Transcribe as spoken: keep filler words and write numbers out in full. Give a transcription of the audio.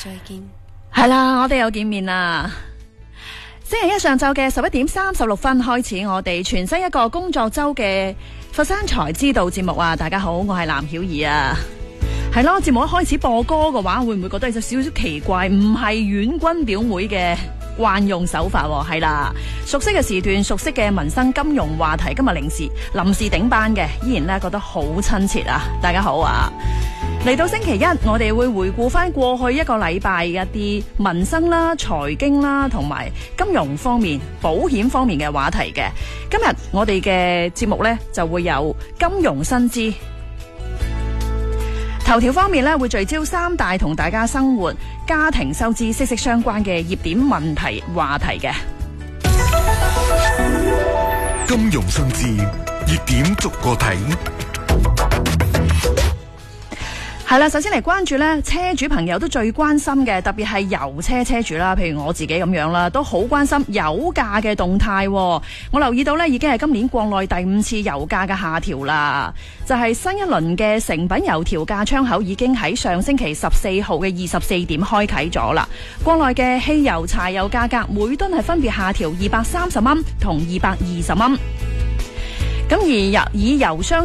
再見。 係啦，我哋又見面啦。星期一上晝嘅十一點三十六分開始，我哋全新一個工作周嘅佛山財知道節目啊！大家好，我係藍曉儀啊。係咯，節目一開始播歌嘅話，會唔會覺得有少少奇怪？唔係遠軍表妹嘅慣用手法喎，係啦，熟悉嘅時段，熟悉嘅民生金融話題，今日臨時臨時頂班嘅，依然咧覺得好親切啊！大家好啊！嚟到星期一，我哋會回顧翻過去一個禮拜一啲民生啦、財經啦，同埋金融方面、保險方面嘅話題嘅。今日我哋嘅節目呢，就會有金融新知。頭條方面呢，會聚焦三大同大家生活、家庭收支息息相關嘅熱點問題話題嘅。 金融新知熱點逐個睇。 係啦，首先嚟關注咧，車主朋友都最關心嘅，特別係油車車主啦，譬如我自己咁樣啦，都好關心油價嘅動態。我留意到咧，已經係今年國內第五次油價嘅下調啦，就係新一輪嘅成品油調價窗口已經喺上星期十四號嘅二十四點開啟咗啦。國內嘅汽油、柴油價格每噸係分別下調二百三十蚊同二百二十蚊。咁而以油商